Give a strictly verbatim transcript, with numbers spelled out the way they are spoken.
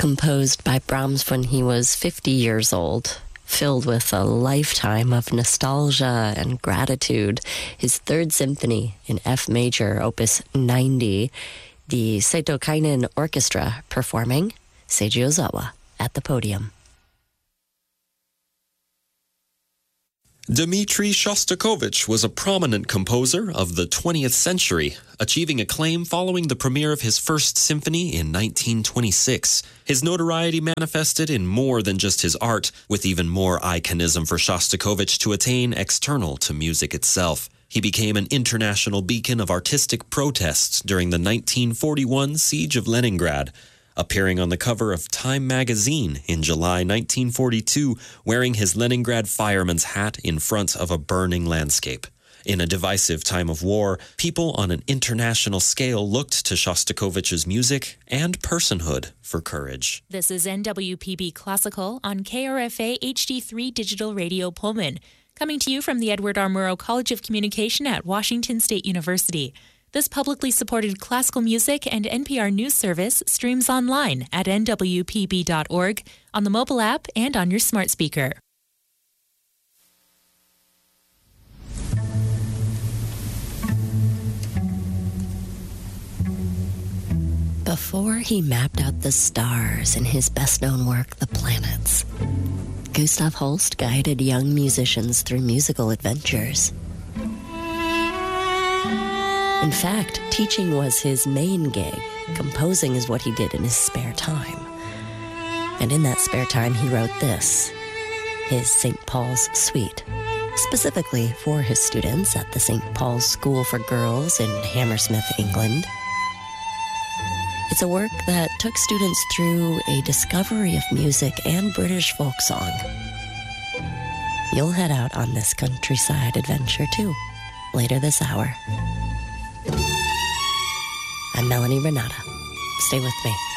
composed by Brahms when he was fifty years old, filled with a lifetime of nostalgia and gratitude. His third symphony in F major, opus ninety, the Seito Kainen Orchestra performing Seiji Ozawa at the podium. Dmitri Shostakovich was a prominent composer of the twentieth century, achieving acclaim following the premiere of his first symphony in nineteen twenty-six. His notoriety manifested in more than just his art, with even more iconism for Shostakovich to attain external to music itself. He became an international beacon of artistic protests during the nineteen forty-one siege of Leningrad, appearing on the cover of Time magazine in July nineteen forty-two, wearing his Leningrad fireman's hat in front of a burning landscape. In a divisive time of war, people on an international scale looked to Shostakovich's music and personhood for courage. This is N W P B Classical on K R F A H D three Digital Radio Pullman, coming to you from the Edward R. Murrow College of Communication at Washington State University. This publicly supported classical music and N P R News service streams online at N W P B dot org, on the mobile app, and on your smart speaker. Before he mapped out the stars in his best-known work, The Planets, Gustav Holst guided young musicians through musical adventures. In fact, teaching was his main gig. Composing is what he did in his spare time. And in that spare time, he wrote this, his Saint Paul's Suite, specifically for his students at the Saint Paul's School for Girls in Hammersmith, England. It's a work that took students through a discovery of music and British folk song. You'll head out on this countryside adventure, too, later this hour. I'm Melanie Renata. Stay with me.